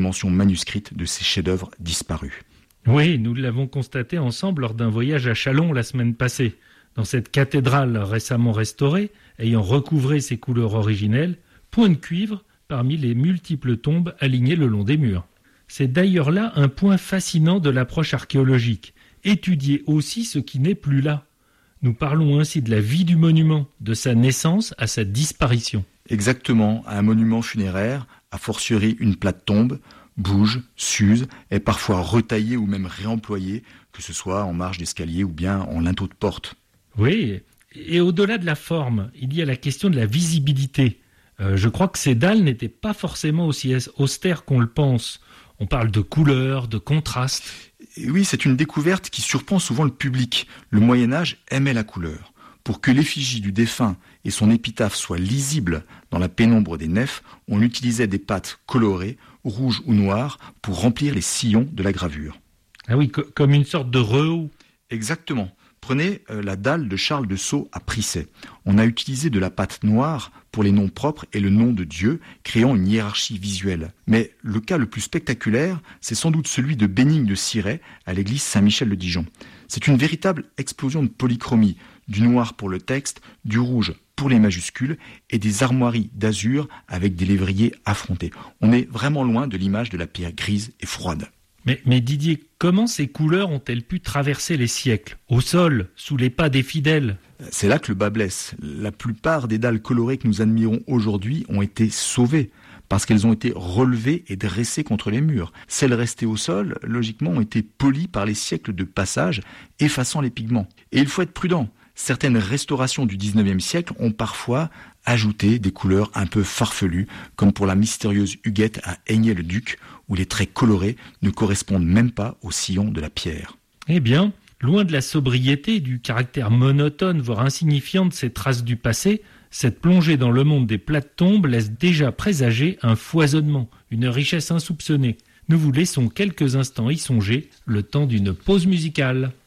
mention manuscrite de ces chefs-d'œuvre disparus. Oui, nous l'avons constaté ensemble lors d'un voyage à Châlons la semaine passée. Dans cette cathédrale récemment restaurée, ayant recouvré ses couleurs originelles, point de cuivre parmi les multiples tombes alignées le long des murs. C'est d'ailleurs là un point fascinant de l'approche archéologique. Étudier aussi ce qui n'est plus là. Nous parlons ainsi de la vie du monument, de sa naissance à sa disparition. Exactement, un monument funéraire, a fortiori une plate tombe, bouge, s'use, est parfois retaillée ou même réemployée, que ce soit en marge d'escalier ou bien en linteau de porte. Oui, et au-delà de la forme, il y a la question de la visibilité. Je crois que ces dalles n'étaient pas forcément aussi austères qu'on le pense. On parle de couleurs, de contrastes. Et oui, c'est une découverte qui surprend souvent le public. Le Moyen-Âge aimait la couleur. Pour que l'effigie du défunt et son épitaphe soient lisibles dans la pénombre des nefs, on utilisait des pâtes colorées, rouges ou noires, pour remplir les sillons de la gravure. Ah oui, comme une sorte de rehaut. Exactement. Prenez la dalle de Charles de Sceaux à Prissay. On a utilisé de la pâte noire pour les noms propres et le nom de Dieu, créant une hiérarchie visuelle. Mais le cas le plus spectaculaire, c'est sans doute celui de Bénigne de Cirey à l'église Saint-Michel de Dijon. C'est une véritable explosion de polychromie, du noir pour le texte, du rouge pour les majuscules et des armoiries d'azur avec des lévriers affrontés. On est vraiment loin de l'image de la pierre grise et froide. Mais Didier, comment ces couleurs ont-elles pu traverser les siècles, au sol, sous les pas des fidèles ? C'est là que le bas blesse. La plupart des dalles colorées que nous admirons aujourd'hui ont été sauvées, parce qu'elles ont été relevées et dressées contre les murs. Celles restées au sol, logiquement, ont été polies par les siècles de passage, effaçant les pigments. Et il faut être prudent. Certaines restaurations du 19e siècle ont parfois ajouté des couleurs un peu farfelues, comme pour la mystérieuse Huguette à Aigné-le-Duc, où les traits colorés ne correspondent même pas au sillon de la pierre. Eh bien, loin de la sobriété, du caractère monotone, voire insignifiant de ces traces du passé, cette plongée dans le monde des plates-tombes laisse déjà présager un foisonnement, une richesse insoupçonnée. Nous vous laissons quelques instants y songer, le temps d'une pause musicale.